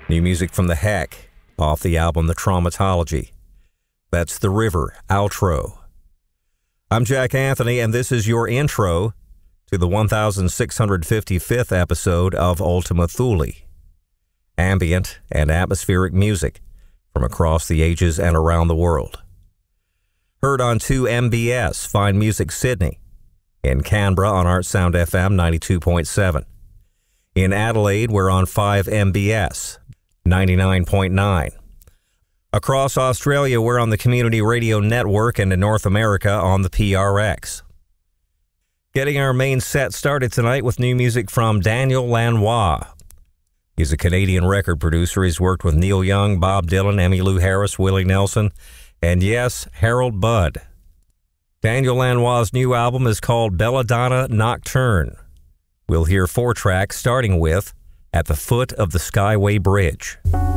New music from The Heck, off the album The Traumatology. That's The River, outro. I'm Jack Anthony, and this is your intro to the 1655th episode of Ultima Thule. Ambient and atmospheric music from across the ages and around the world. Heard on 2MBS, Fine Music Sydney. In Canberra on Art Sound FM 92.7. In Adelaide, we're on 5MBS 99.9. Across Australia, we're on the Community Radio Network, and in North America on the PRX. Getting our main set started tonight with new music from Daniel Lanois. He's a Canadian record producer. He's worked with Neil Young, Bob Dylan, Emmylou Harris, Willie Nelson, and yes, Harold Budd. Daniel Lanois' new album is called Belladonna Nocturne. We'll hear 4 tracks, starting with At the Foot of the Skyway Bridge.